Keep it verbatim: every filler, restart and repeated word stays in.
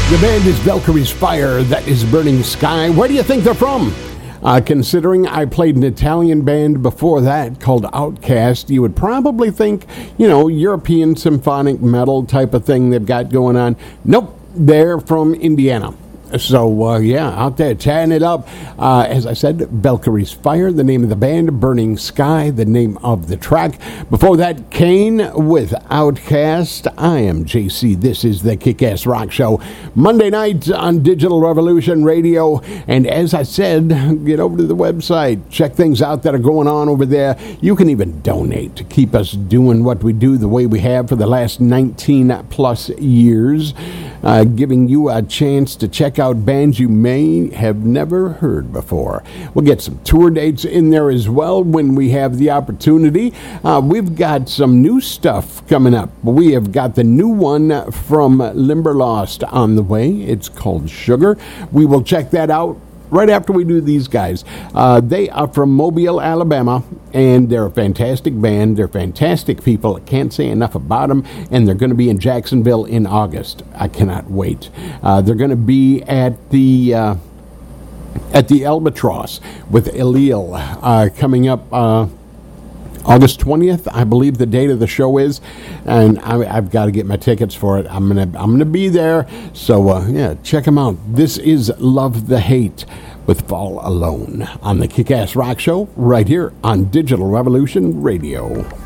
The band is Valkyrie's Fire, that is Burning Sky. Where do you think they're from? Uh, considering I played an Italian band before that called Outcast, you would probably think, you know, European symphonic metal type of thing they've got going on. Nope, they're from Indiana. So, uh, yeah, out there tearing it up. Uh, as I said, Valkyrie's Fire, the name of the band. Burning Sky, the name of the track. Before that, Kane with Outcast. I am J C. This is the Kick-Ass Rock Show. Monday night on Digital Revolution Radio. And as I said, get over to the website. Check things out that are going on over there. You can even donate to keep us doing what we do the way we have for the last nineteen plus years. Uh, giving you a chance to check out bands you may have never heard before. We'll get some tour dates in there as well when we have the opportunity. Uh, we've got some new stuff coming up. We have got the new one from Limberlost on the way. It's called Sugar. We will check that out right after we do these guys. Uh, they are from Mobile, Alabama, and they're a fantastic band. They're fantastic people. I can't say enough about them, and they're going to be in Jacksonville in August. I cannot wait. Uh, they're going to be at the uh, at the Albatross with Elil uh, coming up uh, August twentieth, I believe the date of the show is, and I, I've got to get my tickets for it. I'm gonna I'm gonna be there, so uh, yeah, check them out. This is Love the Hate with Fall Alone on the Kick-Ass Rock Show right here on Digital Revolution Radio.